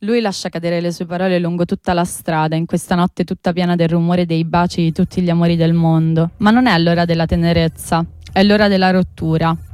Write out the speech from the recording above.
Lui lascia cadere le sue parole lungo tutta la strada, in questa notte tutta piena del rumore dei baci di tutti gli amori del mondo. Ma non è l'ora della tenerezza, è l'ora della rottura.